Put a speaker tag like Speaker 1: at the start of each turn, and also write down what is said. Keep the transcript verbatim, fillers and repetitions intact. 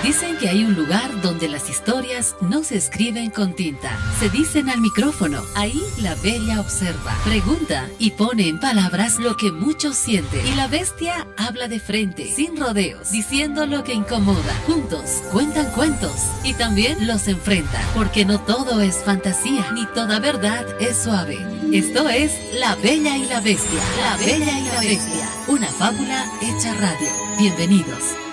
Speaker 1: Dicen que hay un lugar donde las historias no se escriben con tinta, se dicen al micrófono. Ahí la bella observa, pregunta y pone en palabras lo que muchos sienten. Y la bestia habla de frente, sin rodeos, diciendo lo que incomoda. Juntos cuentan cuentos y también los enfrentan, porque no todo es fantasía, ni toda verdad es suave. Esto es La Bella y la Bestia. La Bella y la Bestia, una fábula hecha radio. Bienvenidos.